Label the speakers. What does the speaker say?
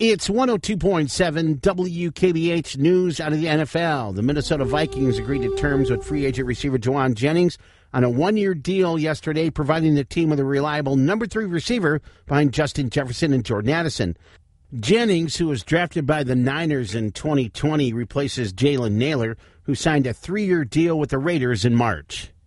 Speaker 1: It's 102.7 WKBH News out of the NFL. The Minnesota Vikings agreed to terms with free agent receiver Jauan Jennings on a one-year deal yesterday, providing the team with a reliable number 3 receiver behind Justin Jefferson and Jordan Addison. Jennings, who was drafted by the Niners in 2020, replaces Jalen Nailor, who signed a 3-year deal with the Raiders in March.